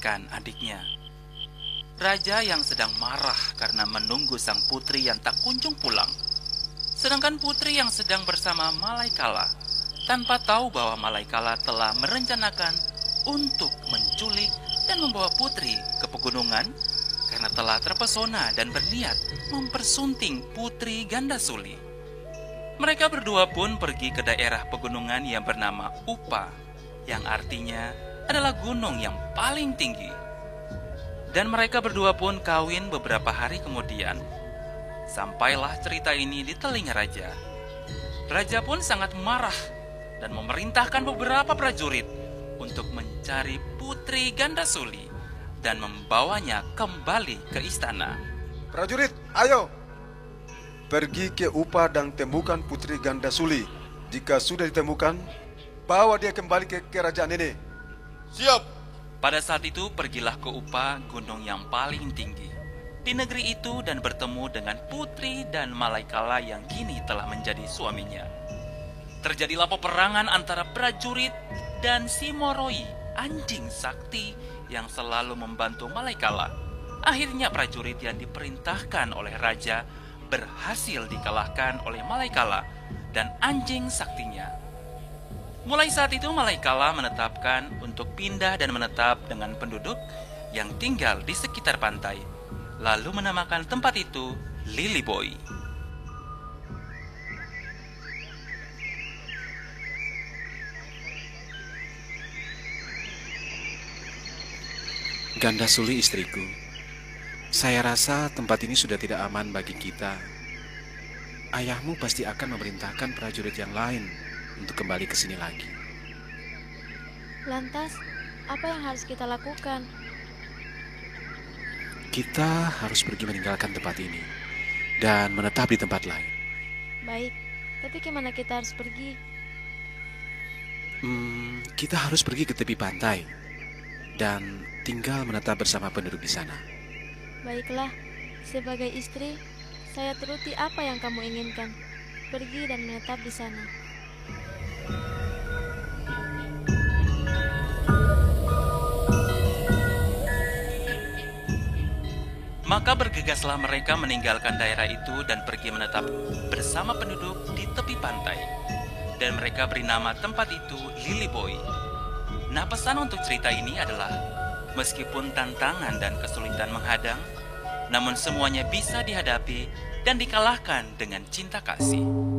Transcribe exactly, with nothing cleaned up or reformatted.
membebaskan adiknya. Raja yang sedang marah karena menunggu sang putri yang tak kunjung pulang. Sedangkan putri yang sedang bersama Malaikala tanpa tahu bahwa Malaikala telah merencanakan untuk menculik dan membawa putri ke pegunungan karena telah terpesona dan berniat mempersunting putri Gandasuli. Mereka berdua pun pergi ke daerah pegunungan yang bernama Upa, yang artinya adalah gunung yang paling tinggi. Dan mereka berdua pun kawin beberapa hari kemudian. Sampailah cerita ini di telinga raja. Raja pun sangat marah dan memerintahkan beberapa prajurit untuk mencari putri Gandasuli dan membawanya kembali ke istana. Prajurit, ayo! Pergi ke Upa dan temukan putri Gandasuli. Jika sudah ditemukan, bawa dia kembali ke kerajaan ini. Siap! Pada saat itu pergilah ke Upa, gunung yang paling tinggi di negeri itu, dan bertemu dengan putri dan Malaikala yang kini telah menjadi suaminya. Terjadilah peperangan antara prajurit dan si Moroi, anjing sakti yang selalu membantu Malaikala. Akhirnya prajurit yang diperintahkan oleh raja berhasil dikalahkan oleh Malaikala dan anjing saktinya. Mulai saat itu Malaikala menetapkan untuk pindah dan menetap dengan penduduk yang tinggal di sekitar pantai, lalu menamakan tempat itu Lilyboy. Gandasuli istriku, saya rasa tempat ini sudah tidak aman bagi kita. Ayahmu pasti akan memerintahkan prajurit yang lain untuk kembali ke sini lagi. Lantas, apa yang harus kita lakukan? Kita harus pergi meninggalkan tempat ini dan menetap di tempat lain. Baik, tapi kemana kita harus pergi? Hmm, kita harus pergi ke tepi pantai dan tinggal menetap bersama penduduk di sana. Baiklah, sebagai istri, saya turuti apa yang kamu inginkan. Pergi dan menetap di sana. Maka bergegaslah mereka meninggalkan daerah itu dan pergi menetap bersama penduduk di tepi pantai. Dan mereka beri nama tempat itu Lilyboy. Nah, pesan untuk cerita ini adalah, meskipun tantangan dan kesulitan menghadang, namun semuanya bisa dihadapi dan dikalahkan dengan cinta kasih.